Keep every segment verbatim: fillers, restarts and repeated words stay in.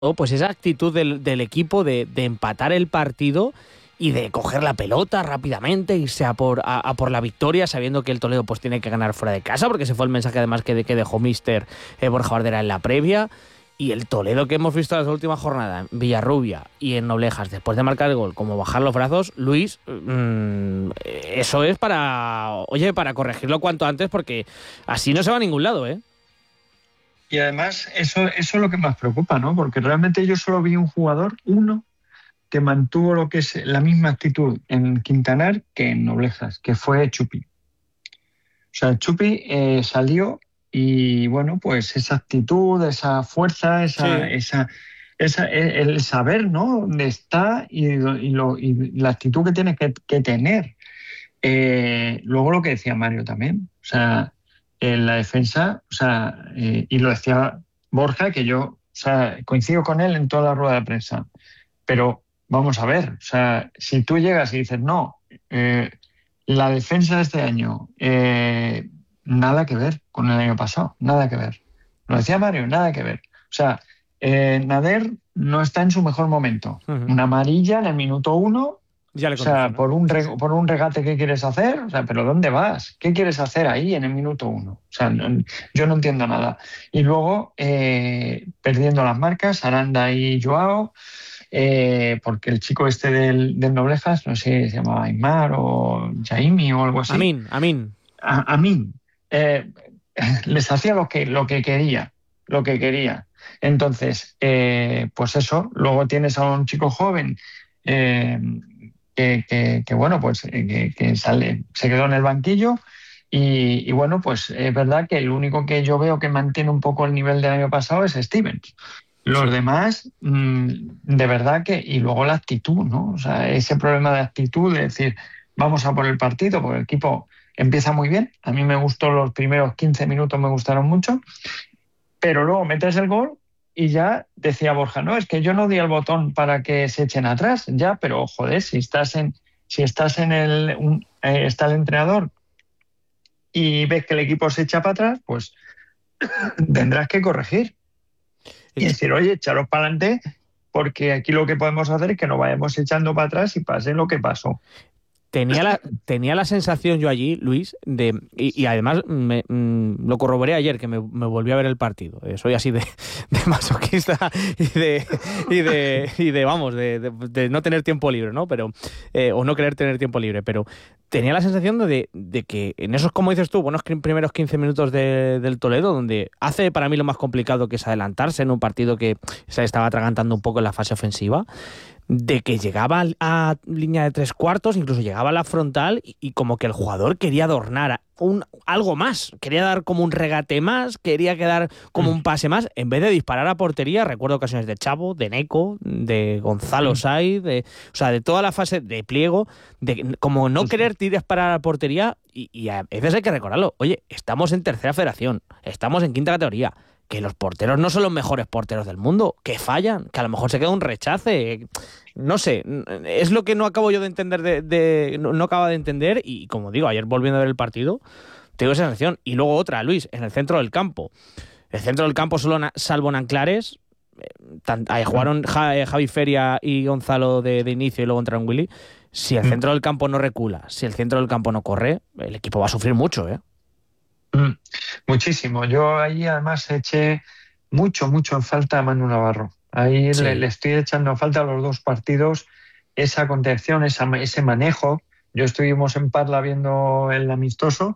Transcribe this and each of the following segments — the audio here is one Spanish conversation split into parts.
pues esa actitud del, del equipo de, de empatar el partido y de coger la pelota rápidamente, irse a por, a, a por la victoria, sabiendo que el Toledo pues tiene que ganar fuera de casa, porque ese fue el mensaje además que, de, que dejó Mister eh, Borja Bardera en la previa. Y el Toledo que hemos visto en las últimas jornadas, en Villarrubia y en Noblejas, después de marcar el gol, como bajar los brazos, Luis, mmm, eso es para, oye, para corregirlo cuanto antes, porque así no se va a ningún lado, ¿eh? Y además, eso, eso es lo que más preocupa, ¿no? Porque realmente yo solo vi un jugador, uno, que mantuvo lo que es la misma actitud en Quintanar que en Noblejas, que fue Chupi. O sea, Chupi eh, salió y, bueno, pues esa actitud, esa fuerza, esa, sí. esa, esa el saber, ¿no?, dónde está y, y, lo, y la actitud que tienes que, que tener. Eh, luego lo que decía Mario también, o sea, en la defensa, o sea, eh, y lo decía Borja, que yo, o sea, coincido con él en toda la rueda de prensa, pero vamos a ver, o sea, si tú llegas y dices, no, eh, la defensa de este año, eh, nada que ver con el año pasado, nada que ver. Lo decía Mario, nada que ver. O sea, eh, Nader no está en su mejor momento. Uh-huh. Una amarilla en el minuto uno, ya le conozco, o sea, ¿no? por, un reg- por un regate que quieres hacer, o sea, pero ¿dónde vas? ¿Qué quieres hacer ahí en el minuto uno? O sea, no, yo no entiendo nada. Y luego, eh, perdiendo las marcas, Aranda y Joao, Eh, porque el chico este del, del Noblejas, no sé, se llamaba Aymar o Jaimi o algo así. Amin, Amin. A, Amin. Eh, les hacía lo que, lo que quería, lo que quería. Entonces, eh, pues eso, luego tienes a un chico joven eh, que, que, que, bueno, pues que, que sale, se quedó en el banquillo y, y, bueno, pues es verdad que el único que yo veo que mantiene un poco el nivel del año pasado es Stevens. Los demás, de verdad que... Y luego la actitud, ¿no? O sea, ese problema de actitud, de decir, vamos a por el partido, porque el equipo empieza muy bien. A mí me gustó los primeros quince minutos, me gustaron mucho. Pero luego metes el gol y ya decía Borja, no, es que yo no di el botón para que se echen atrás. Ya, pero joder, si estás en, si estás en el... Un, eh, está el entrenador y ves que el equipo se echa para atrás, pues tendrás que corregir. Y decir, oye, echaros para adelante, porque aquí lo que podemos hacer es que nos vayamos echando para atrás y pase lo que pasó. Tenía la, tenía la sensación yo allí, Luis, de y, y además me, mm, lo corroboré ayer, que me, me volví a ver el partido. Eh, soy así de, de masoquista y de, y de, y de vamos, de, de, de no tener tiempo libre, ¿no? Pero eh, o no querer tener tiempo libre, pero tenía la sensación de, de que en esos, como dices tú, buenos primeros quince minutos de, del Toledo, donde hace para mí lo más complicado que es adelantarse en un partido que se estaba atragantando un poco en la fase ofensiva, de que llegaba a línea de tres cuartos, incluso llegaba a la frontal y, y como que el jugador quería adornar un, algo más, quería dar como un regate más, quería quedar como un pase más, en vez de disparar a portería. Recuerdo ocasiones de Chavo, de Neco, de Gonzalo Saiz, de, o sea, de toda la fase de Pliego, de como no querer disparar a portería y, y a veces hay que recordarlo. Oye, estamos en tercera federación, estamos en quinta categoría, que los porteros no son los mejores porteros del mundo, que fallan, que a lo mejor se queda un rechace, no sé, es lo que no acabo yo de entender, de, de no, no acabo de entender y como digo, ayer volviendo a ver el partido, tengo esa sensación. Y luego otra, Luis, en el centro del campo, el centro del campo solo na, salvo Nanclares, tan, ahí jugaron Javi Feria y Gonzalo de, de inicio y luego entraron Willy. Si el centro del campo no recula, si el centro del campo no corre, el equipo va a sufrir mucho, ¿eh? Mm, muchísimo. Yo ahí además eché mucho, mucho en falta a Manu Navarro. Ahí sí. le, le estoy echando en falta a los dos partidos esa contención, esa, ese manejo. Yo estuvimos en Parla viendo el amistoso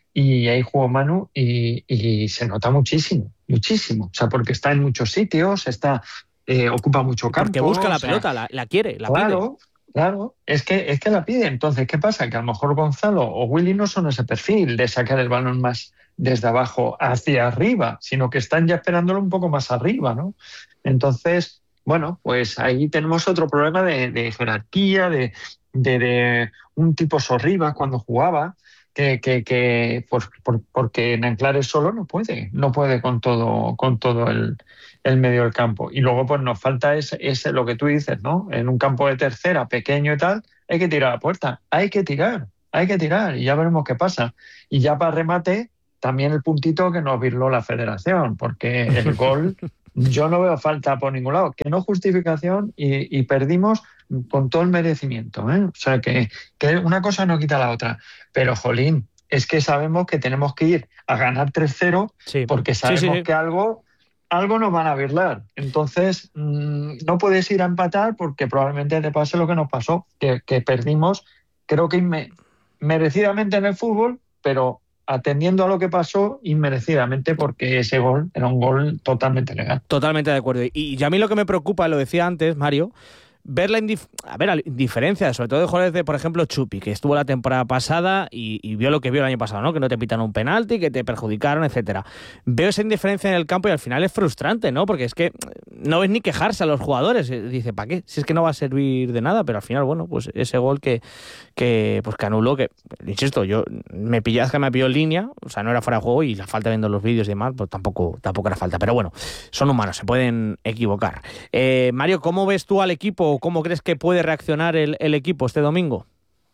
y ahí jugó Manu y, y se nota muchísimo, muchísimo. O sea, porque está en muchos sitios, está eh, ocupa mucho campo. Porque busca la o sea, pelota, la, la quiere, la claro, pide. Claro, es que, es que la pide. Entonces, ¿qué pasa? Que a lo mejor Gonzalo o Willy no son ese perfil de sacar el balón más desde abajo hacia arriba, sino que están ya esperándolo un poco más arriba, ¿no? Entonces, bueno, pues ahí tenemos otro problema de, de jerarquía, de, de, de un tipo Sorribas cuando jugaba, que, que, que por, por, porque Nanclares solo no puede, no puede con todo, con todo el, el medio del campo. Y luego pues nos falta ese, ese, lo que tú dices, ¿no? En un campo de tercera, pequeño y tal, hay que tirar a la puerta, hay que tirar, hay que tirar y ya veremos qué pasa. Y ya para remate, también el puntito que nos virló la federación, porque el gol yo no veo falta por ningún lado, que no justificación y, y perdimos con todo el merecimiento, ¿eh? O sea, que, que una cosa no quita la otra. Pero, jolín, es que sabemos que tenemos que ir a ganar tres cero sí. porque sabemos sí, sí, sí. que algo, algo nos van a virlar. Entonces, mmm, no puedes ir a empatar porque probablemente te pase lo que nos pasó, que, que perdimos, creo que inme- merecidamente en el fútbol, pero atendiendo a lo que pasó inmerecidamente porque ese gol era un gol totalmente legal. Totalmente de acuerdo. Y, y a mí lo que me preocupa, lo decía antes, Mario, ver la indif- a ver, la indiferencia, sobre todo de jugadores de, por ejemplo, Chupi, que estuvo la temporada pasada y, y vio lo que vio el año pasado, ¿no? Que no te pitan un penalti, que te perjudicaron, etcétera. Veo esa indiferencia en el campo y al final es frustrante, ¿no? Porque es que no ves ni quejarse a los jugadores. Dice, ¿para qué? Si es que no va a servir de nada, pero al final, bueno, pues ese gol que, que, pues que anuló, que, insisto, yo me pillé, que me pilló en línea, o sea, no era fuera de juego y la falta viendo los vídeos y demás, pues tampoco, tampoco era falta. Pero bueno, son humanos, se pueden equivocar. Eh, Mario, ¿cómo ves tú al equipo? ¿Cómo crees que puede reaccionar el, el equipo este domingo?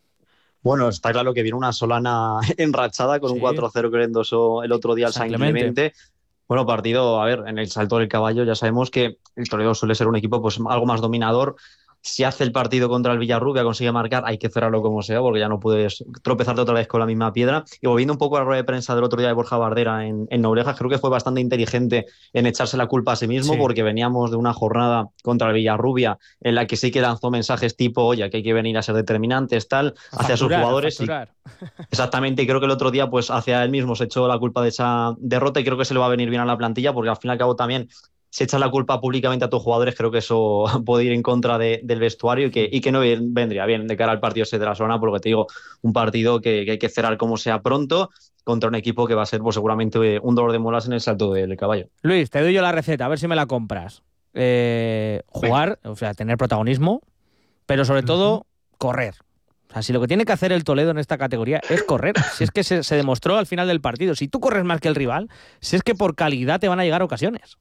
Bueno, está claro que viene una Solana enrachada con Sí. un cuatro cero que le endosó el otro día al San San Clemente. Clemente. Bueno, partido, a ver, en el salto del caballo ya sabemos que el Toledo suele ser un equipo pues algo más dominador. Si hace el partido contra el Villarrubia, consigue marcar, hay que cerrarlo como sea, porque ya no puedes tropezarte otra vez con la misma piedra. Y volviendo un poco a la rueda de prensa del otro día de Borja Bardera en, en Noblejas, creo que fue bastante inteligente en echarse la culpa a sí mismo, Sí. porque veníamos de una jornada contra el Villarrubia en la que sí que lanzó mensajes tipo, oye, que hay que venir a ser determinantes, tal, A hacia sus facturar, a jugadores. Y, facturar. exactamente, y creo que el otro día, pues hacia él mismo se echó la culpa de esa derrota y creo que se le va a venir bien a la plantilla, porque al fin y al cabo también, si echas la culpa públicamente a tus jugadores, creo que eso puede ir en contra de, del vestuario y que, y que no vendría bien de cara al partido ese de la zona, porque te digo, un partido que, que hay que cerrar como sea pronto contra un equipo que va a ser pues, seguramente un dolor de muelas en el salto del caballo. Luis, te doy yo la receta, a ver si me la compras. Eh, jugar, o sea, tener protagonismo, pero sobre todo uh-huh. correr. O sea, si lo que tiene que hacer el Toledo en esta categoría es correr, si es que se, se demostró al final del partido, si tú corres más que el rival, si es que por calidad te van a llegar ocasiones.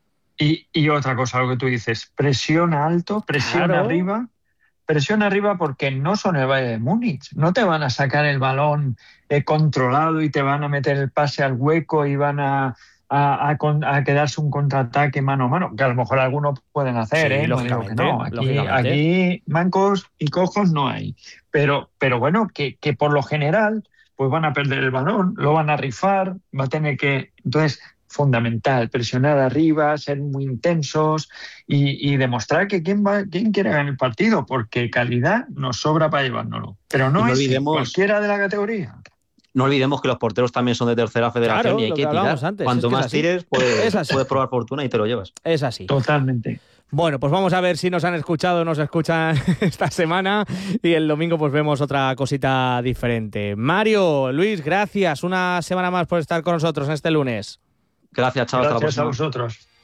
Y, y otra cosa, lo que tú dices, presiona alto, presiona claro. arriba, presiona arriba porque no son el Bayern de Múnich, no te van a sacar el balón eh, controlado y te van a meter el pase al hueco y van a, a, a, a quedarse un contraataque mano a mano, que a lo mejor algunos pueden hacer, sí, ¿eh? No digo que no, aquí, aquí mancos y cojos no hay, pero, pero bueno, que, que por lo general pues van a perder el balón, lo van a rifar, va a tener que... Entonces, fundamental, presionar arriba, ser muy intensos y, y demostrar que quién, va, quién quiere ganar el partido, porque calidad nos sobra para llevárnoslo. Pero no, no es olvidemos, cualquiera de la categoría. No olvidemos que los porteros también son de tercera federación claro, y hay que, que tirar. Antes. Cuanto es que más tires, pues puedes probar fortuna y te lo llevas. Es así. Totalmente. Bueno, pues vamos a ver si nos han escuchado o nos escuchan esta semana y el domingo pues vemos otra cosita diferente. Mario, Luis, gracias una semana más por estar con nosotros en este lunes. Gracias, chao. Gracias hasta la próxima. A vosotros.